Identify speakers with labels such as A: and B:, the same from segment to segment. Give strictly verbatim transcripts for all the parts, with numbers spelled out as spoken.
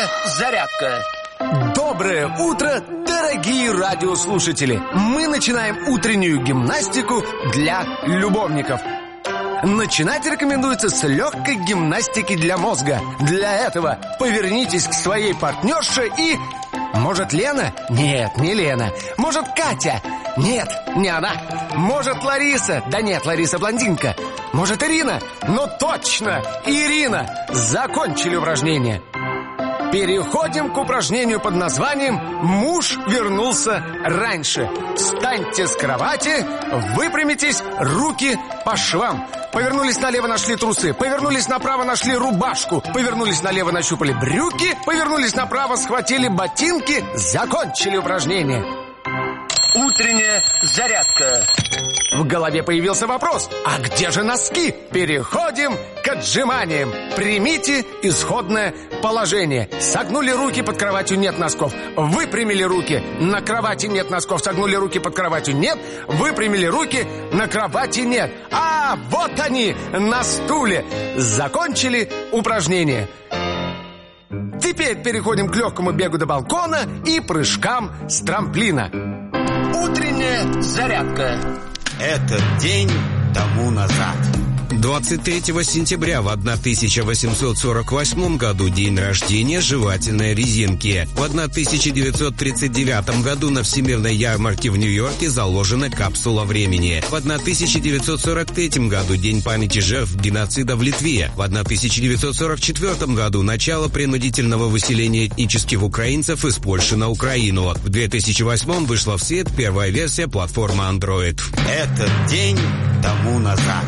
A: Утренняя зарядка.
B: Доброе утро, дорогие радиослушатели! Мы начинаем утреннюю гимнастику для любовников. Начинать рекомендуется с легкой гимнастики для мозга. Для этого повернитесь к своей партнерше и... Может, Лена? Нет, не Лена. Может, Катя? Нет, не она. Может, Лариса? Да нет, Лариса блондинка. Может, Ирина? Ну точно, Ирина! Закончили упражнение. Переходим к упражнению под названием «Муж вернулся раньше». Встаньте с кровати, выпрямитесь, руки по швам. Повернулись налево, нашли трусы. Повернулись направо, нашли рубашку. Повернулись налево, нащупали брюки. Повернулись направо, схватили ботинки. Закончили упражнение.
A: Утренняя зарядка.
B: В голове появился вопрос: а где же носки? Переходим к отжиманиям. Примите исходное положение. Согнули руки, под кроватью нет носков. Выпрямили руки, на кровати нет носков. Согнули руки, под кроватью нет. Выпрямили руки, на кровати нет. А, вот они, на стуле. Закончили упражнение. Теперь переходим к легкому бегу до балкона и прыжкам с трамплина.
A: Утренняя зарядка.
C: Этот день тому назад.
D: двадцать третьего сентября в тысяча восемьсот сорок восьмом году день рождения жевательной резинки. В тысяча девятьсот тридцать девятом году на Всемирной ярмарке в Нью-Йорке заложена капсула времени. В тысяча девятьсот сорок третьем году день памяти жертв геноцида в Литве. В тысяча девятьсот сорок четвёртом году начало принудительного выселения этнических украинцев из Польши на Украину. В две тысячи восьмом вышла в свет первая версия платформы Android.
C: Этот день тому назад.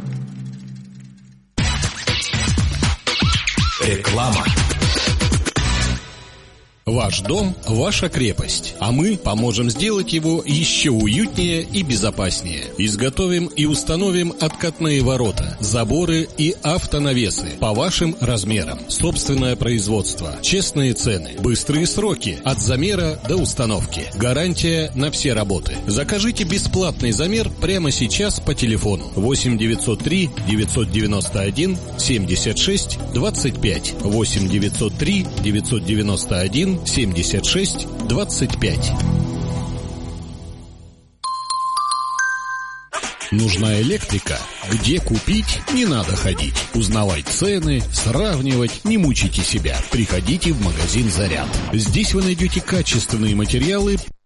E: Реклама. Ваш дом – ваша крепость, а мы поможем сделать его еще уютнее и безопаснее. Изготовим и установим откатные ворота, заборы и автонавесы по вашим размерам. Собственное производство, честные цены, быстрые сроки от замера до установки. Гарантия на все работы. Закажите бесплатный замер прямо сейчас по телефону восемь девятьсот три девятьсот девяносто один семьдесят шесть двадцать пять восемь девятьсот три девятьсот девяносто один семьдесят шесть двадцать пять. Нужна электрика? Где купить? Не надо ходить. Узнавать цены, сравнивать, не мучайте себя. Приходите в магазин «Заряд». Здесь вы найдете качественные материалы